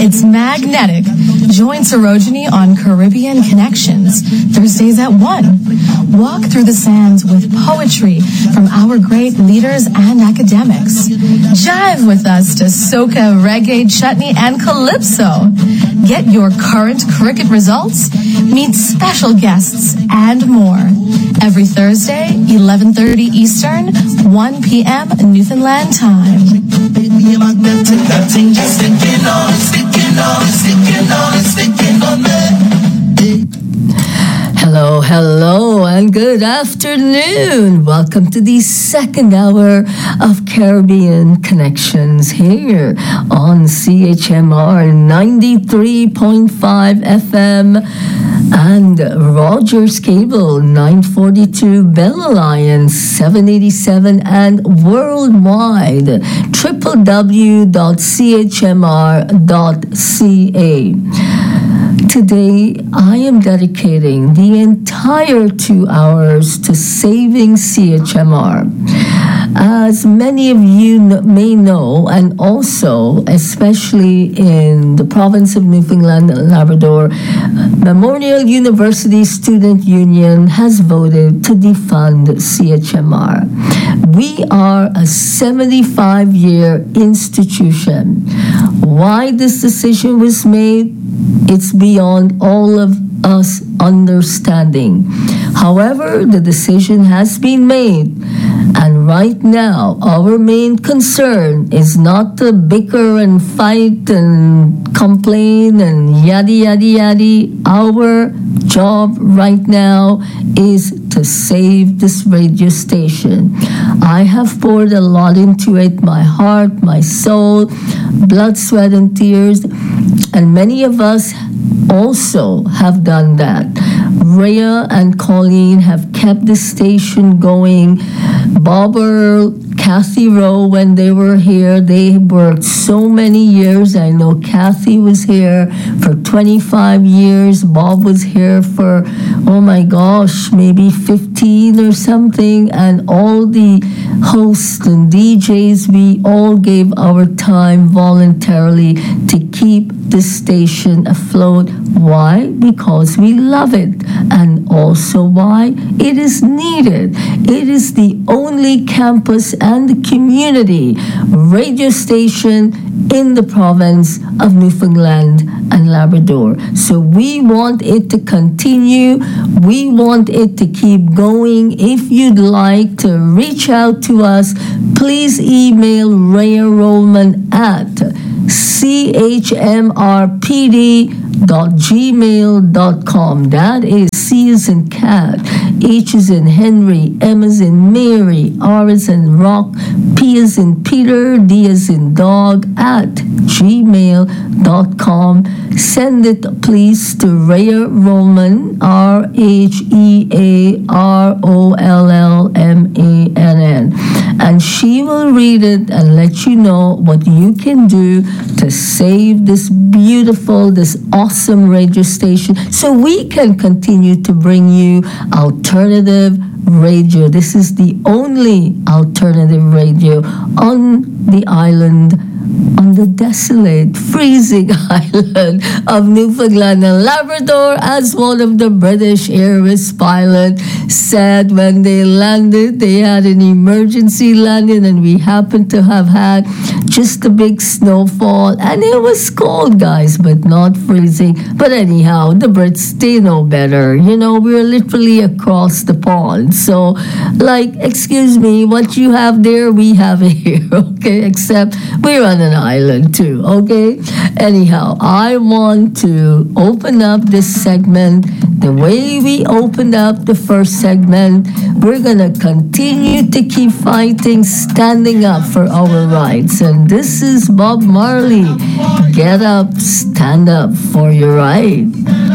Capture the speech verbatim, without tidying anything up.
It's magnetic. Join Sorogeny on Caribbean Connections, Thursdays at one. Walk through the sands with poetry from our great leaders and academics. Jive with us to soca, reggae, chutney, and calypso. Get your current cricket results, meet special guests, and more. Every Thursday, eleven thirty Eastern, one p.m. Newfoundland time. Hello, hello, and good afternoon. Welcome to the second hour of Caribbean Connections here on C H M R ninety-three point five F M and Rogers Cable nine forty-two, Bell Alliance seven eighty-seven, and worldwide w w w dot c h m r dot c a. Today, I am dedicating the entire two hours to saving C H M R. As many of you may know, and also, especially in the province of Newfoundland and Labrador, Memorial University Student Union has voted to defund C H M R. We are a seventy-five-year institution. Why this decision was made? It's beyond all of us understanding. However, the decision has been made, and right now, our main concern is not to bicker and fight and complain and yada yada yada. Our job right now is to save this radio station. I have poured a lot into it, my heart, my soul, blood, sweat, and tears, and many of us also have done that. Rhea and Colleen have kept the station going. Bobber, Kathy Rowe, when they were here, they worked so many years. I know Kathy was here for twenty-five years. Bob was here for, oh my gosh, maybe fifteen or something. And all the hosts and D Js, we all gave our time voluntarily to keep the station afloat. Why? Because we love it. And also why? It is needed. It is the only campus and the community radio station in the province of Newfoundland and Labrador. So we want it to continue. We want it to keep going. If you'd like to reach out to us, please email Rhea Rollman at c h m r p d dot gmail dot com. That is C as in cat, H as in Henry, M as in Mary, R as in rock, P as in Peter, D as in dog, at gmail dot com. Send it please to Rhea Rollman, R H E A R O L L M A N N. And she will read it and let you know what you can do to save this beautiful, this awesome radio station so we can continue to bring you alternative radio. This is the only alternative radio on the island, on the desolate, freezing island of Newfoundland and Labrador, as one of the British Airways pilots said when they landed. They had an emergency landing, and we happened to have had just a big snowfall, and it was cold, guys, but not freezing. But anyhow, the Brits, they know better. You know, we're literally across the pond. So, like, excuse me, what you have there, we have it here, okay? Except we're on an island too, okay? Anyhow, I want to open up this segment the way we opened up the first segment. We're gonna continue to keep fighting, standing up for our rights. And this is Bob Marley. Get up, stand up for your right.